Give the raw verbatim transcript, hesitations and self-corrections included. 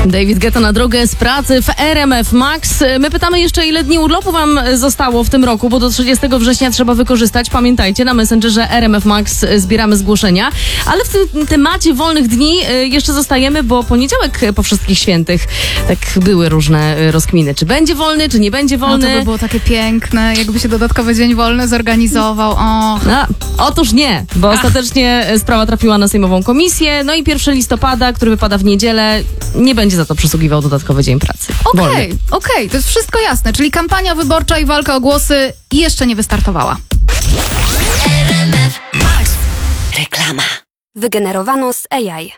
David Guetta na drogę z pracy w R M F Max. My pytamy jeszcze, ile dni urlopu wam zostało w tym roku, bo do trzydziestego września trzeba wykorzystać. Pamiętajcie, na Messengerze R M F Max zbieramy zgłoszenia. Ale w tym temacie wolnych dni jeszcze zostajemy, bo poniedziałek po wszystkich świętych. Tak były różne rozkminy. Czy będzie wolny, czy nie będzie wolny. No to by było takie piękne, jakby się dodatkowy dzień wolny zorganizował. O. No, otóż nie, bo Ach. ostatecznie sprawa trafiła na sejmową komisję. No i pierwszego listopada, który wypada w niedzielę, nie będzie za to przysługiwał dodatkowy dzień pracy. Okej, okay, okej, okay, to jest wszystko jasne. Czyli kampania wyborcza i walka o głosy jeszcze nie wystartowała. Reklama. Wygenerowano z A I.